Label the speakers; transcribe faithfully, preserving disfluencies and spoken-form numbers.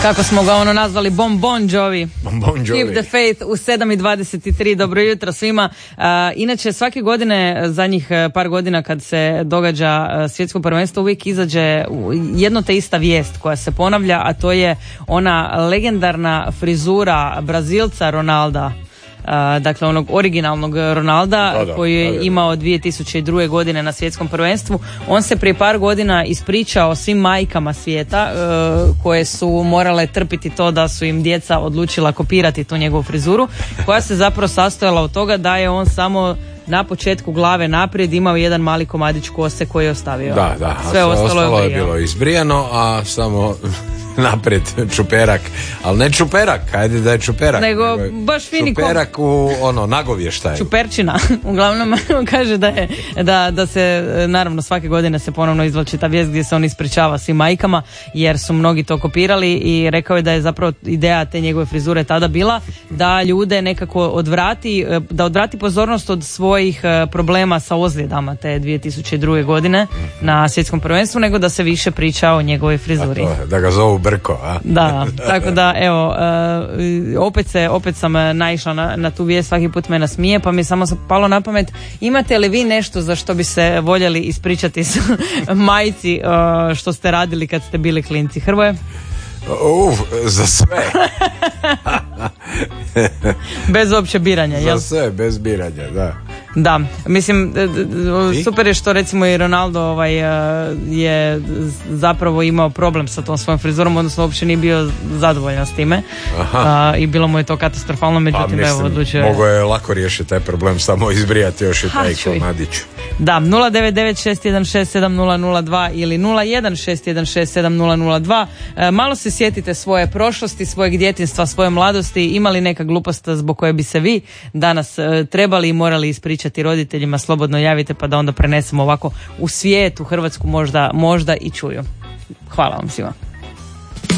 Speaker 1: kako smo ga ono nazvali, Bon Bon Jovi.
Speaker 2: Bon Bon Jovi.
Speaker 1: Keep the faith u sedam i dvadeset tri. Dobro jutro svima. Uh, inače, svake godine, zadnjih par godina kad se događa uh, svjetsko prvenstvo, uvijek izađe jedno te ista vijest koja se ponavlja, a to je ona legendarna frizura Brazilca Ronalda. Uh, dakle onog originalnog Ronalda
Speaker 2: da, da,
Speaker 1: koji je
Speaker 2: da, da.
Speaker 1: imao dvije tisuće druge. godine na svjetskom prvenstvu. On se prije par godina ispričao svim majkama svijeta uh, koje su morale trpiti to da su im djeca odlučila kopirati tu njegovu frizuru, koja se zapravo sastojala od toga da je on samo na početku glave naprijed imao jedan mali komadić kose koji je ostavio.
Speaker 2: Da, da,
Speaker 1: sve
Speaker 2: a
Speaker 1: ostalo,
Speaker 2: ostalo je,
Speaker 1: je
Speaker 2: bilo izbrijano, a samo naprijed čuperak, ali ne čuperak, ajde da je čuperak,
Speaker 1: nego, nego baš fini
Speaker 2: čuperak u ono nagovještaj.
Speaker 1: Čuperčina. Uglavnom on kaže da je da, da se naravno svake godine se ponovno izvlači ta vijest gdje se on ispričava svim majkama jer su mnogi to kopirali i rekao je da je zapravo ideja te njegove frizure tada bila da ljude nekako odvrati, da odvrati pozornost od svojih problema sa ozljedama te dvije tisuće druge. godine na svjetskom prvenstvu, nego da se više priča o njegovoj frizuri.
Speaker 2: A to, da ga zovu Brko, a?
Speaker 1: Da, tako da evo, uh, opet, se, opet sam naišla na, na tu vijest, svaki put me nasmije, pa mi je samo palo na pamet, imate li vi nešto za što bi se voljeli ispričati s majci uh, što ste radili kad ste bili klinci? Hrvoje?
Speaker 2: Uf, za sve.
Speaker 1: Bez uopće biranja, jel?
Speaker 2: Za sve, bez biranja, da.
Speaker 1: Da, mislim, super je što recimo i Ronaldo ovaj, je zapravo imao problem sa tom svojom frizurom, odnosno uopće nije bio zadovoljan s time. Aha. I bilo mu je to katastrofalno, međutim,
Speaker 2: pa,
Speaker 1: evo, odlučio je...
Speaker 2: Mogo je lako riješiti taj problem, samo izbrijati još i taj komadić.
Speaker 1: Da, nula devet devet šest jedan šest sedam nula nula dva ili nula jedan šest jedan šest sedam nula nula dva. E, malo se sjetite svoje prošlosti, svojeg djetinjstva, svoje mladosti. Imali neka glupost zbog koje bi se vi danas e, trebali i morali ispričati roditeljima? Slobodno javite pa da onda prenesemo ovako u svijet, u Hrvatsku možda, možda i čuju. Hvala vam svima.